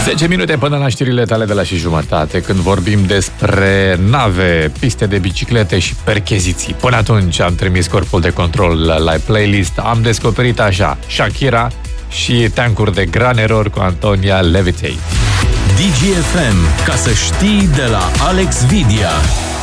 10 minute până la știrile tale de la 6:30, când vorbim despre nave, piste de biciclete și percheziții. Până atunci am trimis corpul de control la playlist, am descoperit așa Shakira și tancuri de Gran Error cu Antonia Levitate. DGFM, ca să știi, de la Alex Vidia.